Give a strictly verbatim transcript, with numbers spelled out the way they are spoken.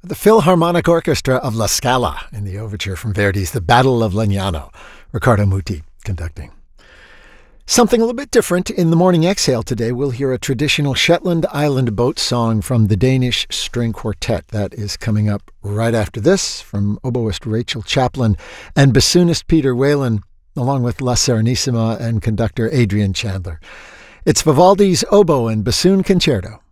The Philharmonic Orchestra of La Scala in the overture from Verdi's The Battle of Legnano. Riccardo Muti conducting. Something a little bit different. In the Morning Exhale today, we'll hear a traditional Shetland Island boat song from the Danish String Quartet. That is coming up right after this from oboist Rachel Chaplin and bassoonist Peter Whalen, along with La Serenissima and conductor Adrian Chandler. It's Vivaldi's Oboe and Bassoon Concerto.